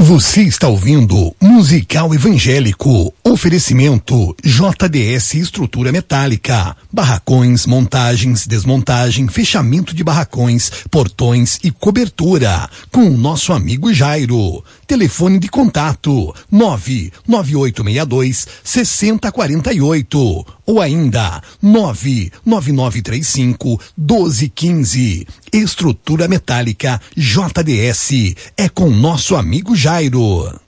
Você está ouvindo Musical Evangélico. Oferecimento JDS Estrutura Metálica. Barracões, montagens, desmontagem, fechamento de barracões, portões e cobertura. Com o nosso amigo Jairo. Telefone de contato 99862-6048 ou ainda 99935-1215. Estrutura Metálica JDS é com nosso amigo Jairo.